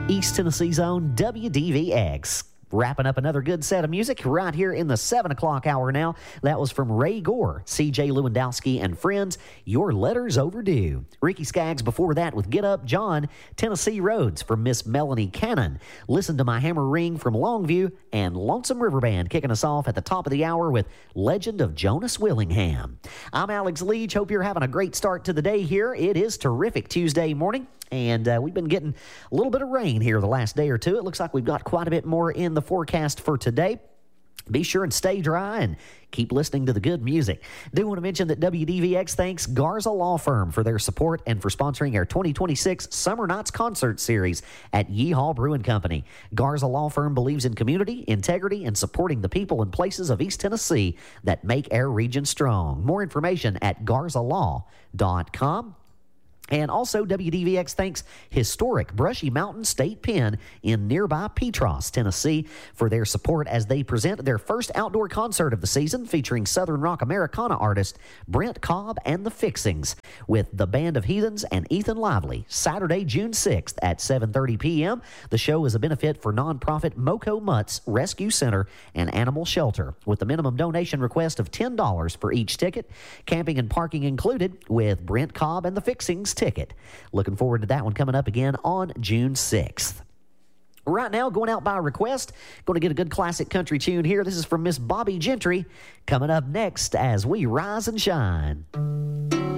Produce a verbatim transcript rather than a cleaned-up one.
East Tennessee's own W D V X. Wrapping up another good set of music right here in the seven o'clock hour now. That was from Ray Gore, C J Lewandowski and Friends, Your Letter's Overdue. Ricky Skaggs before that with Get Up John, Tennessee Roads from Miss Melanie Cannon. Listen to My Hammer Ring from Longview, and Lonesome River Band kicking us off at the top of the hour with Legend of Jonas Willingham. I'm Alex Leach. Hope you're having a great start to the day here. It is terrific Tuesday morning. And uh, we've been getting a little bit of rain here the last day or two. It looks like we've got quite a bit more in the forecast for today. Be sure and stay dry and keep listening to the good music. Do want to mention that W D V X thanks Garza Law Firm for their support and for sponsoring our twenty twenty-six Summer Nights Concert Series at Yeehaw Brewing Company. Garza Law Firm believes in community, integrity, and supporting the people and places of East Tennessee that make our region strong. More information at garza law dot com. And also, W D V X thanks historic Brushy Mountain State Pen in nearby Petros, Tennessee, for their support as they present their first outdoor concert of the season featuring Southern Rock Americana artist Brent Cobb and the Fixings with the Band of Heathens and Ethan Lively, Saturday, June sixth at seven thirty p.m. The show is a benefit for nonprofit Moco Mutts Rescue Center and Animal Shelter with a minimum donation request of ten dollars for each ticket. Camping and parking included with Brent Cobb and the Fixings ticket. Looking forward to that one coming up again on June sixth. Right now, going out by request, going to get a good classic country tune here. This is from Miss Bobby Gentry, coming up next as we rise and shine.